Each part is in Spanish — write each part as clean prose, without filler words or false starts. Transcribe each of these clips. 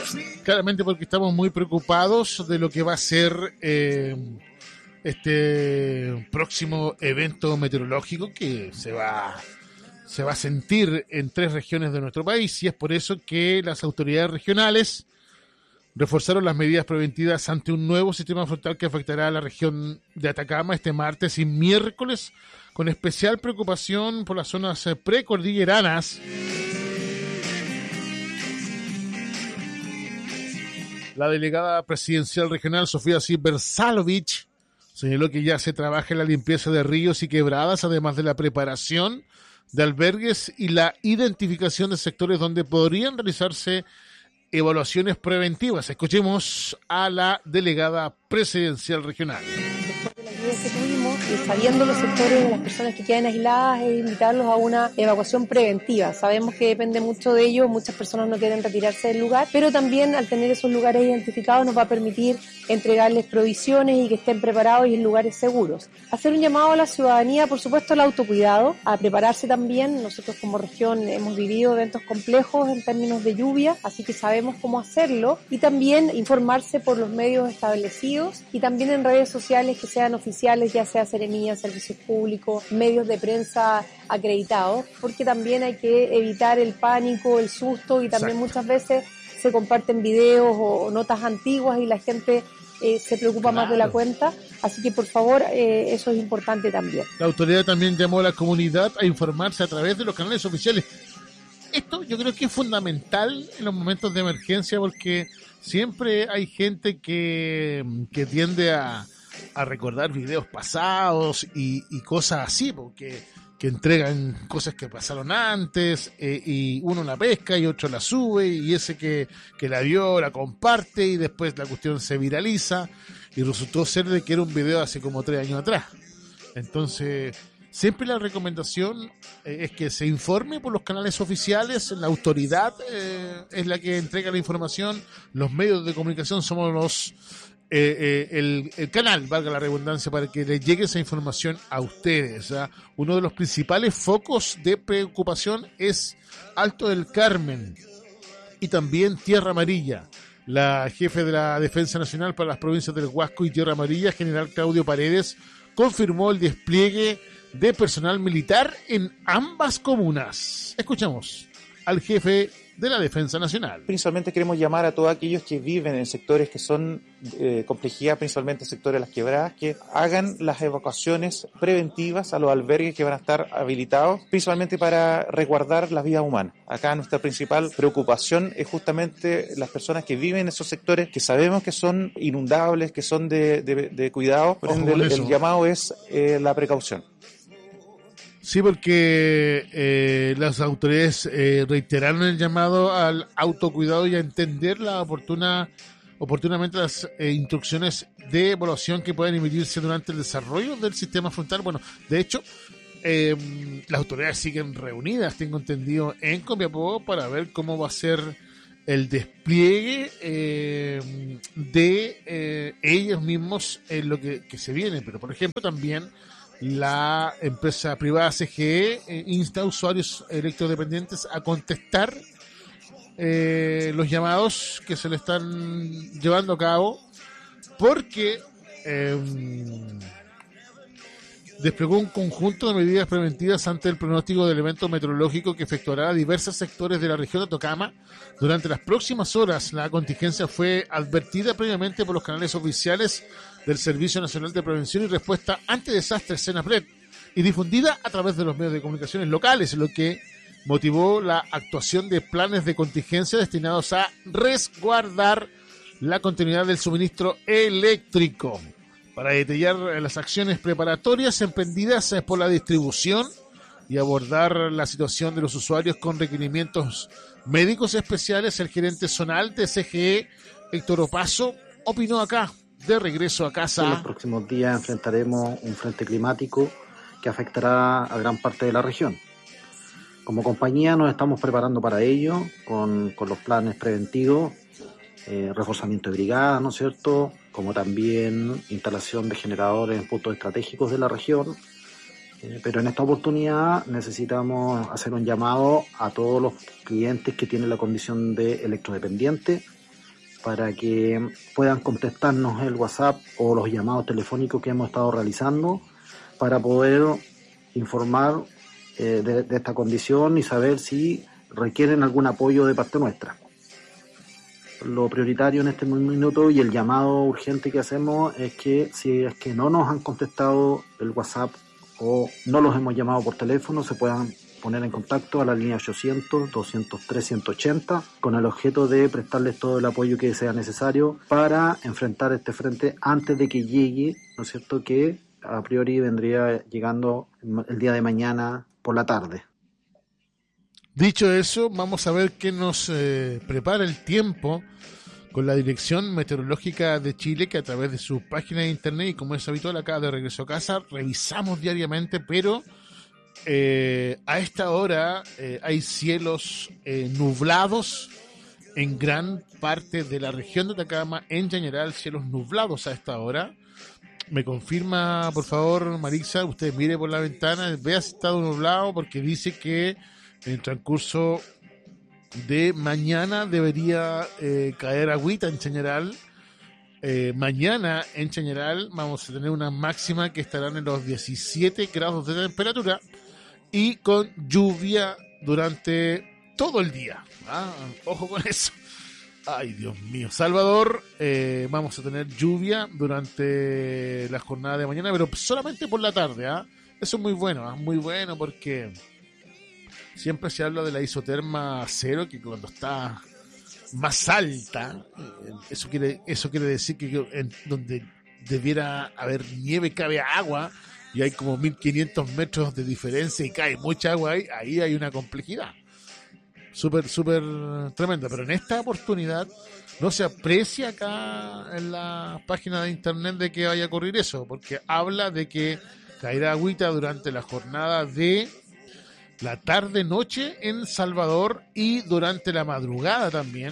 Claramente porque estamos muy preocupados de lo que va a ser este próximo evento meteorológico que se va a sentir en 3 regiones de nuestro país, y es por eso que las autoridades regionales reforzaron las medidas preventivas ante un nuevo sistema frontal que afectará a la región de Atacama este martes y miércoles, con especial preocupación por las zonas precordilleranas. La delegada presidencial regional, Sofía Sibersalovich, señaló que ya se trabaja en la limpieza de ríos y quebradas, además de la preparación de albergues y la identificación de sectores donde podrían realizarse evaluaciones preventivas. Escuchemos a la delegada presidencial regional. Después de las lluvias que tuvimos, y sabiendo los sectores de las personas que quedan aisladas, es invitarlos a una evacuación preventiva. Sabemos que depende mucho de ello, muchas personas no quieren retirarse del lugar, pero también al tener esos lugares identificados nos va a permitir entregarles provisiones y que estén preparados y en lugares seguros. Hacer un llamado a la ciudadanía, por supuesto, al autocuidado, a prepararse también. Nosotros como región hemos vivido eventos complejos en términos de lluvia, así que sabemos cómo hacerlo, y también informarse por los medios establecidos y también en redes sociales que sean oficiales, ya sea Seremía, Servicios Públicos, medios de prensa acreditados, porque también hay que evitar el pánico, el susto, y también muchas veces se comparten videos o notas antiguas y la gente se preocupa más de la cuenta, así que por favor eso es importante también. La autoridad también llamó a la comunidad a informarse a través de los canales oficiales. Esto yo creo que es fundamental en los momentos de emergencia, porque siempre hay gente que tiende a recordar videos pasados y cosas así, porque que entregan cosas que pasaron antes, y uno la pesca y otro la sube, y ese que la vio la comparte, y después la cuestión se viraliza y resultó ser de que era un video hace como 3 años atrás. Entonces siempre la recomendación es que se informe por los canales oficiales. La autoridad es la que entrega la información, los medios de comunicación somos los el canal, valga la redundancia, para que les llegue esa información a ustedes. Uno de los principales focos de preocupación es Alto del Carmen y también Tierra Amarilla. La jefe de la Defensa Nacional para las provincias del Huasco y Tierra Amarilla, general Claudio Paredes, confirmó el despliegue de personal militar en ambas comunas. Escuchamos al jefe de la Defensa Nacional. Principalmente queremos llamar a todos aquellos que viven en sectores que son complejidad, principalmente sectores de las quebradas, que hagan las evacuaciones preventivas a los albergues que van a estar habilitados, principalmente para resguardar las vidas humanas. Acá nuestra principal preocupación es justamente las personas que viven en esos sectores que sabemos que son inundables, que son de cuidado. El llamado es la precaución. Sí, porque las autoridades reiteraron el llamado al autocuidado y a entender oportunamente las instrucciones de evaluación que pueden emitirse durante el desarrollo del sistema frontal. Bueno, de hecho, las autoridades siguen reunidas, tengo entendido, en Copiapó para ver cómo va a ser el despliegue de ellos mismos en lo que se viene. Pero, por ejemplo, también la empresa privada CGE insta a usuarios electrodependientes a contestar los llamados que se le están llevando a cabo, porque desplegó un conjunto de medidas preventivas ante el pronóstico del evento meteorológico que afectará a diversos sectores de la región de Atacama. Durante las próximas horas, la contingencia fue advertida previamente por los canales oficiales del Servicio Nacional de Prevención y Respuesta ante Desastres, SENAPRED, y difundida a través de los medios de comunicaciones locales, lo que motivó la actuación de planes de contingencia destinados a resguardar la continuidad del suministro eléctrico. Para detallar las acciones preparatorias emprendidas por la distribución y abordar la situación de los usuarios con requerimientos médicos especiales, el gerente zonal de CGE, Héctor Opaso, opinó acá, de regreso a casa. En los próximos días enfrentaremos un frente climático que afectará a gran parte de la región. Como compañía nos estamos preparando para ello con los planes preventivos, reforzamiento de brigadas, ¿no es cierto?, como también instalación de generadores en puntos estratégicos de la región. Pero en esta oportunidad necesitamos hacer un llamado a todos los clientes que tienen la condición de electrodependiente para que puedan contestarnos el WhatsApp o los llamados telefónicos que hemos estado realizando para poder informar de esta condición y saber si requieren algún apoyo de parte nuestra. Lo prioritario en este minuto y el llamado urgente que hacemos es que si es que no nos han contestado el WhatsApp o no los hemos llamado por teléfono, se puedan poner en contacto a la línea 800-203-180 con el objeto de prestarles todo el apoyo que sea necesario para enfrentar este frente antes de que llegue, ¿no es cierto?, que a priori vendría llegando el día de mañana por la tarde. Dicho eso, vamos a ver qué nos prepara el tiempo con la Dirección Meteorológica de Chile, que a través de su página de internet, y como es habitual acá de Regreso a Casa, revisamos diariamente, pero a esta hora hay cielos nublados en gran parte de la región de Atacama, en general cielos nublados a esta hora. Me confirma, por favor, Marixa, usted mire por la ventana, vea si está nublado, porque dice que en el transcurso de mañana debería caer agüita en general. Mañana en general vamos a tener una máxima que estarán en los 17 grados de temperatura y con lluvia durante todo el día. Ojo con eso. Ay, Dios mío. Salvador, vamos a tener lluvia durante la jornada de mañana, pero solamente por la tarde. Eso es muy bueno, muy bueno, porque siempre se habla de la isoterma cero, que cuando está más alta, eso quiere decir que en donde debiera haber nieve cabe agua, y hay como 1500 metros de diferencia y cae mucha agua ahí hay una complejidad súper tremenda, pero en esta oportunidad no se aprecia acá en la página de internet de que vaya a ocurrir eso, porque habla de que caerá agüita durante la jornada de la tarde-noche en Salvador y durante la madrugada también,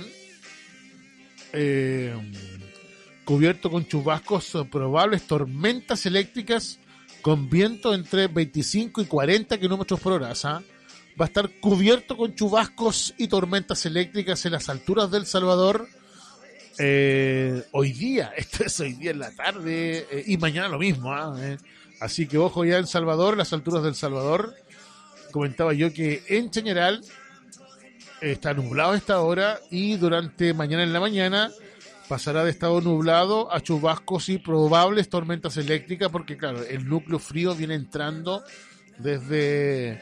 cubierto con chubascos, probables tormentas eléctricas con viento entre 25 y 40 kilómetros por hora. Va a estar cubierto con chubascos y tormentas eléctricas en las alturas del Salvador hoy día. Esto es hoy día en la tarde y mañana lo mismo. Así que ojo ya en Salvador, las alturas del Salvador. Comentaba yo que en general está nublado a esta hora y durante mañana en la mañana pasará de estado nublado a chubascos y probables tormentas eléctricas, porque claro, el núcleo frío viene entrando desde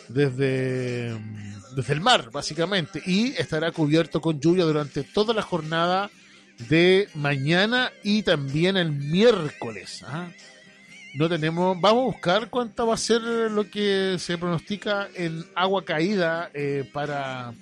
el mar, básicamente, y estará cubierto con lluvia durante toda la jornada de mañana y también el miércoles. No tenemos, vamos a buscar cuánta va a ser lo que se pronostica en agua caída para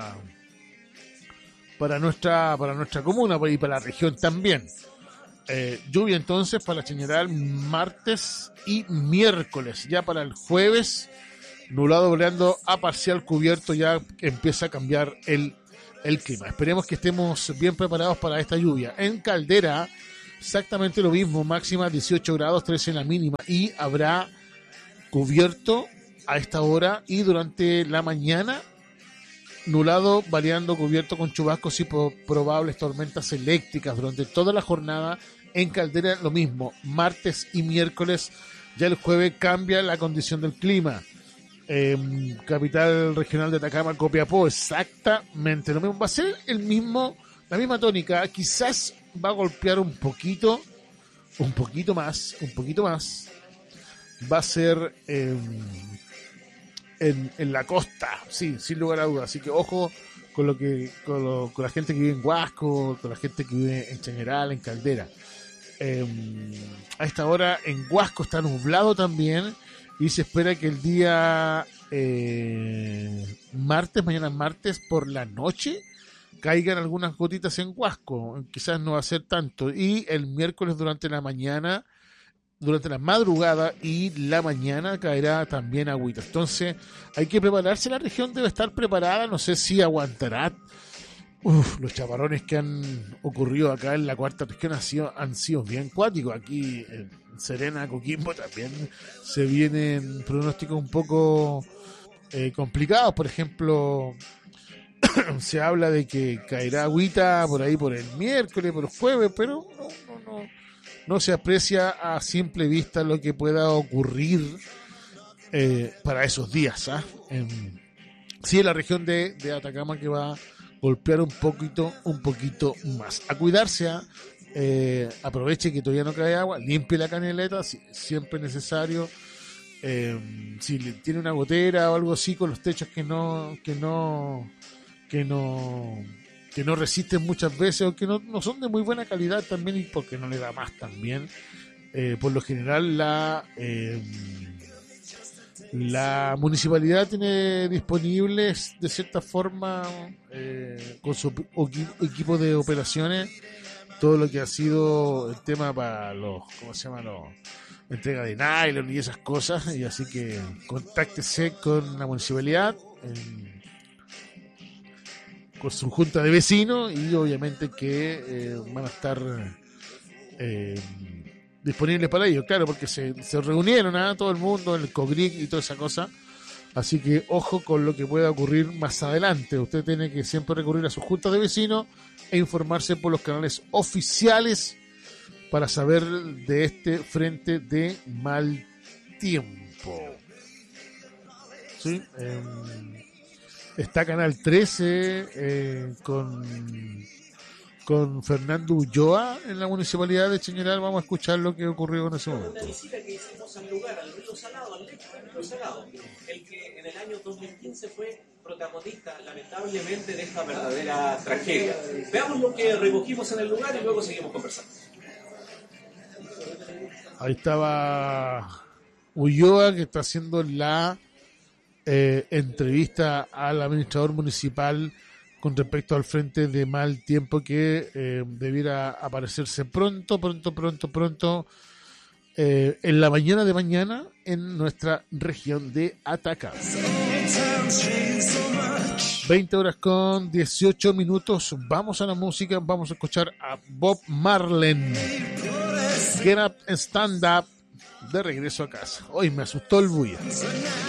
nuestra comuna y para la región también. Lluvia entonces para general martes y miércoles. Ya para el jueves, nublado volando a parcial cubierto, ya empieza a cambiar el clima. Esperemos que estemos bien preparados para esta lluvia. En Caldera, exactamente lo mismo, máxima 18 grados, 13 en la mínima, y habrá cubierto a esta hora y durante la mañana, nublado, variando, cubierto con chubascos y probables tormentas eléctricas durante toda la jornada. En Caldera lo mismo, martes y miércoles. Ya el jueves cambia la condición del clima. Capital regional de Atacama, Copiapó, exactamente lo mismo. Va a ser la misma tónica. Quizás va a golpear un poquito más. Va a ser en la costa, sí, sin lugar a dudas. Así que ojo con la gente que vive en Huasco, con la gente que vive en Chañaral, en Caldera. A esta hora en Huasco está nublado también y se espera que el día mañana martes por la noche, caigan algunas gotitas en Huasco. Quizás no va a ser tanto. Y el miércoles durante la mañana, durante la madrugada y la mañana caerá también agüita. Entonces hay que prepararse, la región debe estar preparada, no sé si aguantará. Los chaparrones que han ocurrido acá en la cuarta región han sido bien cuáticos. Aquí en Serena, Coquimbo también se vienen pronósticos un poco complicados. Por ejemplo, se habla de que caerá agüita por ahí por el miércoles, por el jueves, pero no se aprecia a simple vista lo que pueda ocurrir para esos días. Sí, en la región de Atacama, que va a golpear un poquito más. A cuidarse, aproveche que todavía no cae agua, limpie la canaleta, si siempre necesario. Si tiene una gotera o algo así con los techos que no resisten muchas veces, o que no son de muy buena calidad también, y porque no le da más también. Por lo general la municipalidad tiene disponibles de cierta forma con su equipo de operaciones todo lo que ha sido el tema para los entrega de nylon y esas cosas, y así que contáctese con la municipalidad, con su junta de vecinos, y obviamente que van a estar disponibles para ello, claro, porque se reunieron todo el mundo en el COGRIC y toda esa cosa, así que ojo con lo que pueda ocurrir más adelante. Usted tiene que siempre recurrir a sus juntas de vecinos e informarse por los canales oficiales para saber de este frente de mal tiempo. ¿Sí? Está Canal 13 con Fernando Ulloa en la municipalidad de Chañaral. Vamos a escuchar lo que ocurrió en ese momento. Una visita que hicimos al lugar, al río Salado, al lecho del río Salado, el que en el año 2015 fue protagonista, lamentablemente, de esta verdadera tragedia. Veamos lo que recogimos en el lugar y luego seguimos conversando. Ahí estaba Ulloa, que está haciendo la entrevista al administrador municipal con respecto al frente de mal tiempo que debiera aparecerse pronto en la mañana de mañana en nuestra región de Atacama. 20 horas con 18 minutos. Vamos a la música, vamos a escuchar a Bob Marley. Get Up and Stand Up, de regreso a casa. Hoy me asustó el bulla.